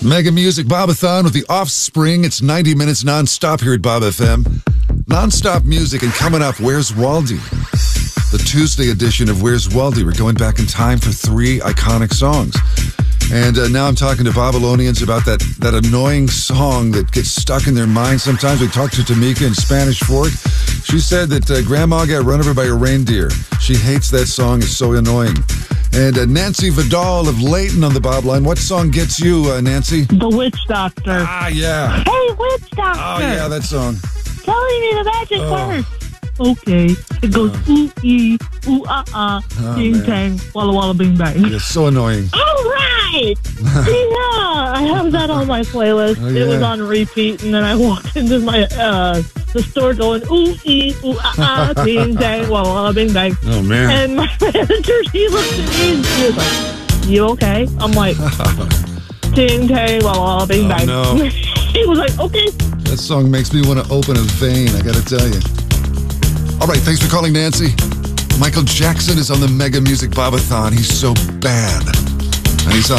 Mega Music Bobathon with The Offspring. It's 90 minutes non-stop here at Bob FM. Non-stop music, and coming up, Where's Waldy? The Tuesday edition of Where's Waldy. We're going back in time for 3 iconic songs. And now I'm talking to Babylonians about that annoying song that gets stuck in their mind. Sometimes we talked to Tamika in Spanish Fork. She said that Grandma got run over by a reindeer. She hates that song. It's so annoying. And Nancy Vidal of Layton on the Bob line. What song gets you, Nancy? The Witch Doctor. Ah, yeah. Hey, Witch Doctor. Oh, yeah, that song. Telling me the magic words. Okay. It goes ooh, ee, ooh, ding, tang, walla, walla, bing, bang. It's so annoying. All right. Yeah, I have that on my playlist. Oh, yeah. It was on repeat, and then I walked into my the store going ooh, ee, ooh, ding, tang, walla, walla, bing, bang. Oh, man. And my manager, he looked at me and she was like, "You okay?" I'm like, ding, tang, walla, walla, bing, bang. No. He was like, "Okay." That song makes me want to open a vein, I got to tell you. All right, thanks for calling, Nancy. Michael Jackson is on the Mega Music Bobathon. He's so bad. And he's on